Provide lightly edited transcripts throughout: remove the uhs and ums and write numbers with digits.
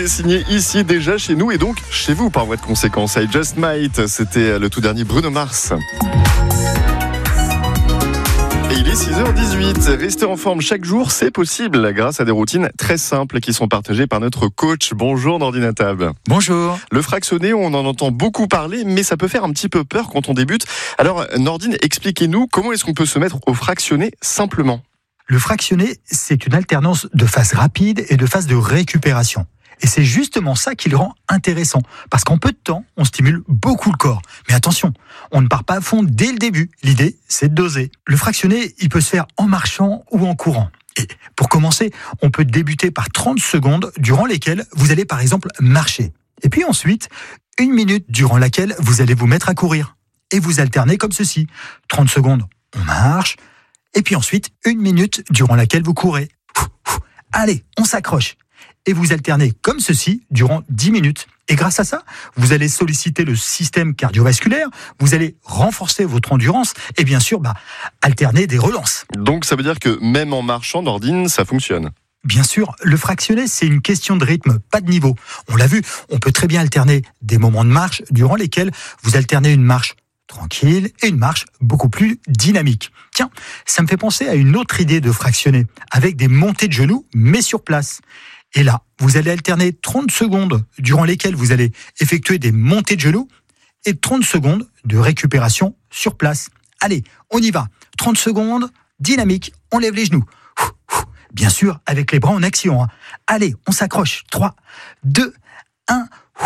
été signé ici déjà chez nous et donc chez vous par voie de conséquence. I Just Might, c'était le tout dernier Bruno Mars. Et il est 6h18. Rester en forme chaque jour, c'est possible grâce à des routines très simples qui sont partagées par notre coach. Bonjour Nordine Attab. Bonjour. Le fractionné, on en entend beaucoup parler, mais ça peut faire un petit peu peur quand on débute. Alors Nordine, expliquez-nous comment est-ce qu'on peut se mettre au fractionné simplement. Le fractionné, c'est une alternance de phase rapide et de phase de récupération. Et c'est justement ça qui le rend intéressant. Parce qu'en peu de temps, on stimule beaucoup le corps. Mais attention, on ne part pas à fond dès le début. L'idée, c'est de doser. Le fractionné, il peut se faire en marchant ou en courant. Et pour commencer, on peut débuter par 30 secondes durant lesquelles vous allez par exemple marcher. Et puis ensuite, 1 minute durant laquelle vous allez vous mettre à courir. Et vous alternez comme ceci. 30 secondes, on marche. Et puis ensuite, 1 minute durant laquelle vous courez. Allez, on s'accroche. Et vous alternez comme ceci durant 10 minutes. Et grâce à ça, vous allez solliciter le système cardiovasculaire, vous allez renforcer votre endurance et bien sûr, alterner des relances. Donc ça veut dire que même en marchant, Nordine, ça fonctionne. Bien sûr, le fractionné, c'est une question de rythme, pas de niveau. On l'a vu, on peut très bien alterner des moments de marche durant lesquels vous alternez une marche tranquille et une marche beaucoup plus dynamique. Tiens, ça me fait penser à une autre idée de fractionné, avec des montées de genoux, mais sur place. Et là, vous allez alterner 30 secondes durant lesquelles vous allez effectuer des montées de genoux et 30 secondes de récupération sur place. Allez, on y va. 30 secondes, dynamique, on lève les genoux. Bien sûr, avec les bras en action. Allez, on s'accroche. 3, 2, 1.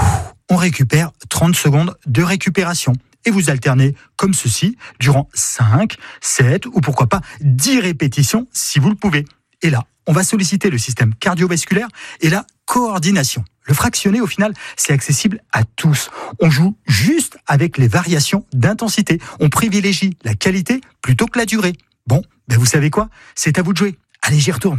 On récupère 30 secondes de récupération. Et vous alternez comme ceci durant 5, 7 ou pourquoi pas 10 répétitions si vous le pouvez. Et là, on va solliciter le système cardiovasculaire et la coordination. Le fractionné, au final, c'est accessible à tous. On joue juste avec les variations d'intensité. On privilégie la qualité plutôt que la durée. Bon, vous savez quoi ? C'est à vous de jouer. Allez, j'y retourne.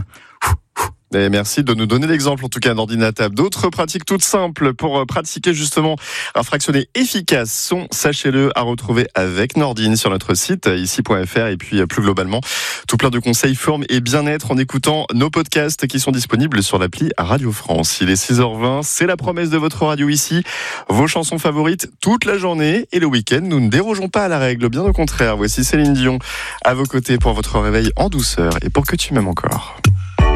Et merci de nous donner l'exemple, en tout cas, Nordine Attab. D'autres pratiques toutes simples pour pratiquer justement un fractionné efficace sont, sachez-le, à retrouver avec Nordine sur notre site, ici.fr, et puis plus globalement, tout plein de conseils, forme et bien-être en écoutant nos podcasts qui sont disponibles sur l'appli Radio France. Il est 6h20, c'est la promesse de votre radio ici. Vos chansons favorites toute la journée et le week-end, nous ne dérogeons pas à la règle, bien au contraire. Voici Céline Dion à vos côtés pour votre réveil en douceur et pour que tu m'aimes encore.